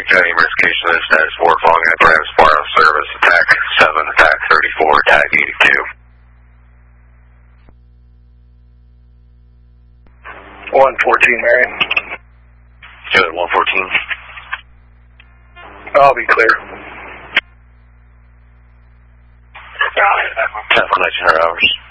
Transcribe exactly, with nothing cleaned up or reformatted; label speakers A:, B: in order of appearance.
A: County Investigation of Status four, following apparatus bar of service, attack seven, attack thirty-four, attack eighty-two.
B: one fourteen, Marion.
A: Good, one fourteen.
B: I'll be clear.
A: ten for nineteen hundred hours.